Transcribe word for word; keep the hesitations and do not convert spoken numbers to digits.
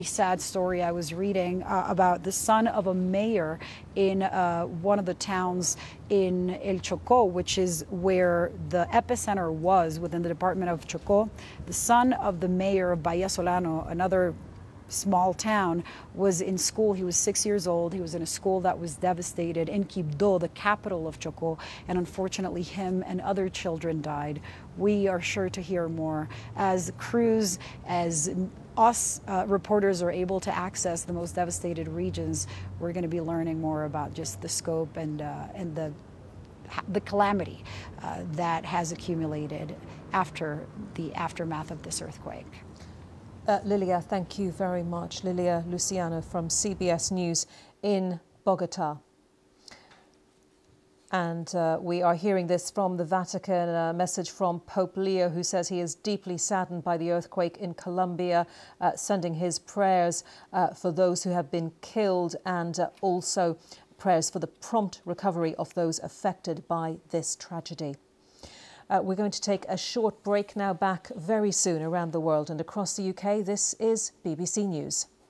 Sad story I was reading uh, about the son of a mayor in uh, one of the towns in El Chocó, which is where the epicenter was within the department of Chocó. The son of the mayor of Bahía Solano, another small town, was in school. He was six years old. He was in a school that was devastated in Quibdó, the capital of Chocó, and unfortunately him and other children died. We are sure to hear more as crews, as us uh, reporters are able to access the most devastated regions. We're going to be learning more about just the scope and uh, and the the calamity uh, that has accumulated after the aftermath of this earthquake. Uh, Lilia, thank you very much. Lilia Luciano from C B S News in Bogota. And uh, we are hearing this from the Vatican, a message from Pope Leo, who says he is deeply saddened by the earthquake in Colombia, uh, sending his prayers uh, for those who have been killed, and uh, also prayers for the prompt recovery of those affected by this tragedy. Uh, we're going to take a short break now. Back very soon around the world and across the U K. This is B B C News.